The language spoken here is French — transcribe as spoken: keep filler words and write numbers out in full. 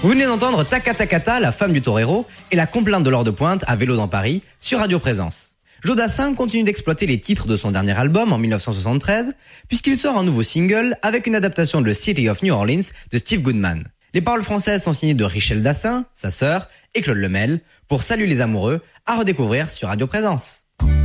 Vous venez d'entendre Taka Takata, la femme du torero, et la complainte de l'or de pointe à Vélo dans Paris sur Radio Présence. Jodassin continue d'exploiter les titres de son dernier album en dix-neuf cent soixante-treize, puisqu'il sort un nouveau single avec une adaptation de The City of New Orleans de Steve Goodman. Les paroles françaises sont signées de Richelle Dassin, sa sœur, et Claude Lemel, pour Salut les amoureux, à redécouvrir sur Radio Présence.